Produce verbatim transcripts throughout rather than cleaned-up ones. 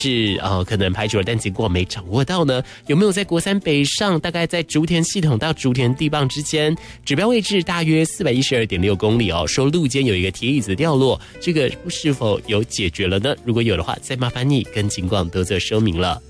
是呃可能排除了，但结果没掌握到呢？有没有在国三北上，大概在竹田系统到竹田地磅之间，指标位置大约四百一十二点六公里哦。说路肩有一个铁椅子掉落，这个是否有解决了呢？如果有的话，再麻烦你跟警广多做说明了。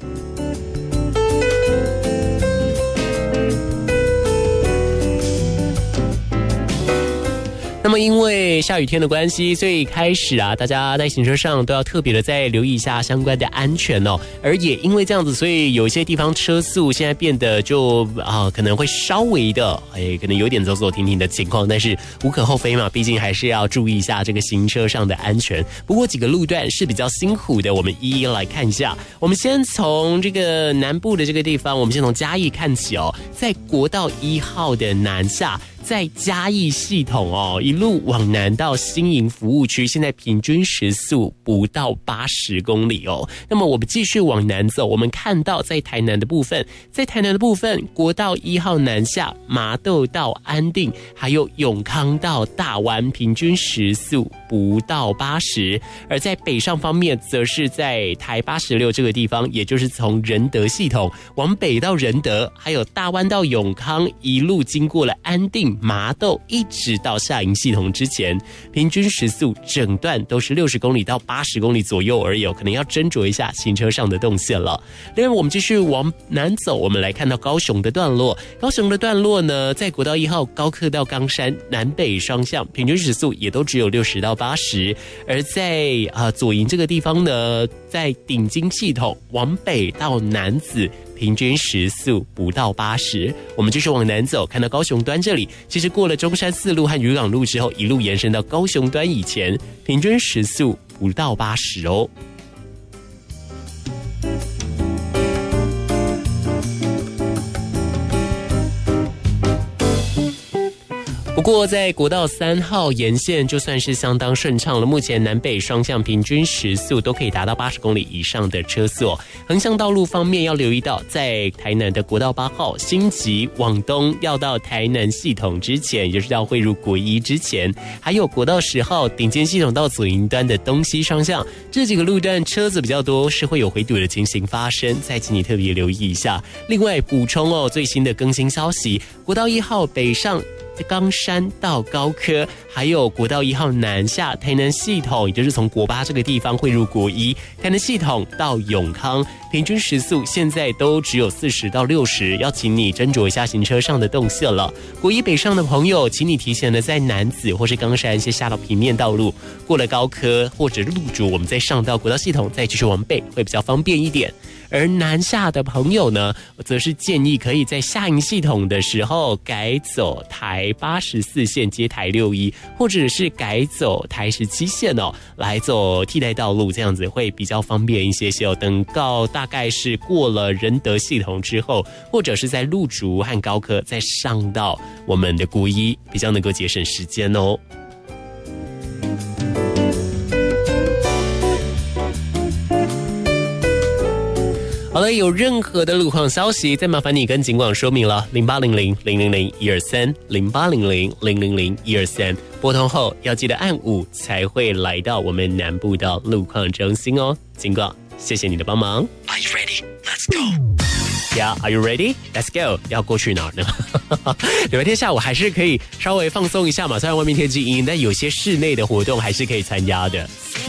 那么因为下雨天的关系，所以开始啊，大家在行车上都要特别的再留意一下相关的安全哦。而也因为这样子，所以有一些地方车速现在变得就啊、呃、可能会稍微的哎，可能有点走走停停的情况，但是无可厚非嘛，毕竟还是要注意一下这个行车上的安全。不过几个路段是比较辛苦的，我们一一来看一下。我们先从这个南部的这个地方，我们先从嘉义看起哦，在国道一号的南下。在嘉义系统哦，一路往南到新营服务区，现在平均时速不到八十公里哦。那么我们继续往南走，我们看到在台南的部分，在台南的部分，国道一号南下麻豆到安定，还有永康到大湾，平均时速不到八十。而在北上方面，则是在台八十六这个地方，也就是从仁德系统往北到仁德，还有大湾到永康，一路经过了安定。麻豆一直到下营系统之前，平均时速整段都是六十公里到八十公里左右而已，可能要斟酌一下行车上的动线了。另外，我们继续往南走，我们来看到高雄的段落。高雄的段落呢，在国道一号高科到冈山南北双向，平均时速也都只有六十到八十。而在啊、呃、左营这个地方呢，在顶金系统往北到南子。平均时速不到八十，我们继续往南走，看到高雄端这里，其实过了中山四路和渔港路之后，一路延伸到高雄端以前，平均时速不到八十哦。不过在国道三号沿线就算是相当顺畅了，目前南北双向平均时速都可以达到八十公里以上的车速。横向道路方面要留意到，在台南的国道八号新集往东要到台南系统之前，也就是要汇入国一之前，还有国道十号顶尖系统到左营端的东西双向，这几个路段车子比较多，是会有回堵的情形发生，再请你特别留意一下。另外补充哦，最新的更新消息，国道一号北上冈山到高科，还有国道一号南下台南系统，也就是从国八这个地方汇入国一，台南系统到永康，平均时速现在都只有四十到六十，要请你斟酌一下行车上的动线了。国一北上的朋友，请你提前的在南子或是冈山先下到平面道路，过了高科或者路竹，我们再上到国道系统，再继续往北会比较方便一点。而南下的朋友呢，则是建议可以在下营系统的时候改走台八十四线接台六一，或者是改走台十七线哦，来走替代道路，这样子会比较方便一些些哦。等到大概是过了仁德系统之后，或者是在路竹和高科再上到我们的国一，比较能够节省时间哦。好了，有任何的路况消息，再麻烦你跟警广说明了，零八零零零零零一二三，零八零零零零零一二三，拨通后要记得按五才会来到我们南部的路况中心哦。警广，谢谢你的帮忙。Are you ready? Let's go. Yeah, are you ready? Let's go. 要过去哪儿呢？礼拜天下午还是可以稍微放松一下嘛，虽然外面天气阴，但有些室内的活动还是可以参加的。